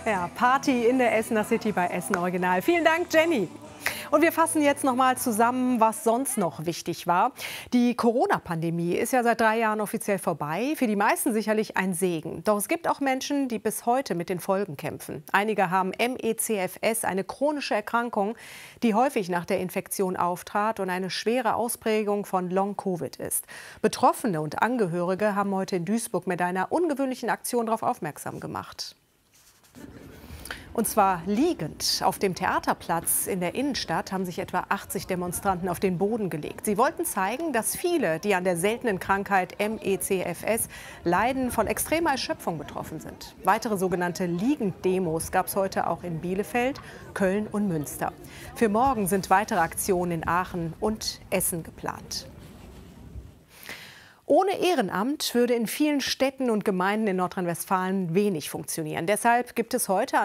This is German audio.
Ja, Party in der Essener City bei Essen Original. Vielen Dank, Jenny. Und wir fassen jetzt noch mal zusammen, was sonst noch wichtig war. Die Corona-Pandemie ist ja seit 3 Jahren offiziell vorbei. Für die meisten sicherlich ein Segen. Doch es gibt auch Menschen, die bis heute mit den Folgen kämpfen. Einige haben ME/CFS, eine chronische Erkrankung, die häufig nach der Infektion auftrat und eine schwere Ausprägung von Long-Covid ist. Betroffene und Angehörige haben heute in Duisburg mit einer ungewöhnlichen Aktion darauf aufmerksam gemacht. Und zwar liegend. Auf dem Theaterplatz in der Innenstadt haben sich etwa 80 Demonstranten auf den Boden gelegt. Sie wollten zeigen, dass viele, die an der seltenen Krankheit ME/CFS leiden, von extremer Erschöpfung betroffen sind. Weitere sogenannte Liegend-Demos gab es heute auch in Bielefeld, Köln und Münster. Für morgen sind weitere Aktionen in Aachen und Essen geplant. Ohne Ehrenamt würde in vielen Städten und Gemeinden in Nordrhein-Westfalen wenig funktionieren. Deshalb gibt es heute